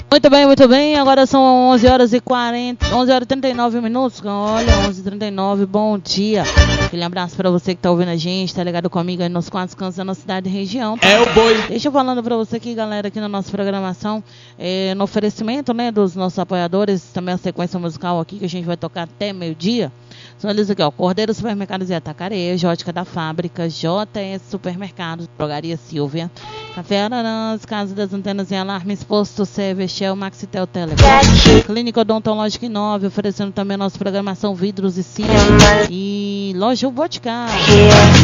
Muito bem, agora são 11 horas e 39 minutos, olha, 11h39, bom dia, aquele abraço pra você que tá ouvindo a gente, tá ligado comigo aí nos 4 cantos da nossa cidade e região, tá? É o boi. Deixa eu falando pra você aqui, galera, aqui na nossa programação, no oferecimento, né, dos nossos apoiadores, também a sequência musical aqui, que a gente vai tocar até meio-dia. São eles aqui, ó, Cordeiro Supermercados e Atacarejo, Ótica da Fábrica, JS Supermercados, Drogaria Silvia, Café Ararãs, Casa das Antenas e Alarmes, Posto Serve, Shell, Maxitel Telecom, Clínica Odontológica 9, oferecendo também a nossa programação Vidros e Cílios e Loja Boticário.